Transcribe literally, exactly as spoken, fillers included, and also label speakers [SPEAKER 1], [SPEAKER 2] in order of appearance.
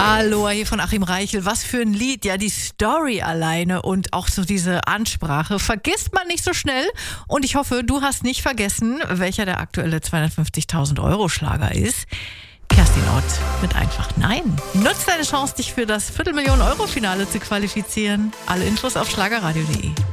[SPEAKER 1] Aloha hier von Achim Reichel. Was für ein Lied. Ja, die Story alleine und auch so diese Ansprache vergisst man nicht so schnell. Und ich hoffe, du hast nicht vergessen, welcher der aktuelle zweihundertfünfzigtausend Euro Schlager ist. Kerstin Ott mit einfach Nein. Nutz deine Chance, dich für das Viertelmillion Euro Finale zu qualifizieren. Alle Infos auf schlagerradio punkt de.